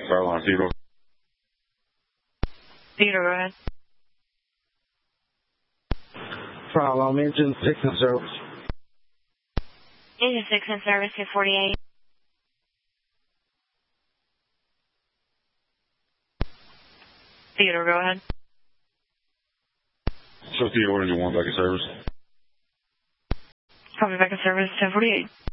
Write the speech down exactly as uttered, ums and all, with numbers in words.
Caroline Theodore. Theodore, go ahead. Problem, engine six in service. Engine six in service, two forty-eight. Theodore, go ahead. So Theodore, you want back in service? Copy, back in service, ten forty-eight.